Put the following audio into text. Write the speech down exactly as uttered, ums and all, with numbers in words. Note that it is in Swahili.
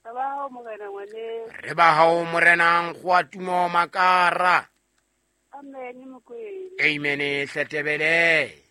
ba mo gana ngwane re ba hao morenang go tumo makara amen mo kweng amen Setebele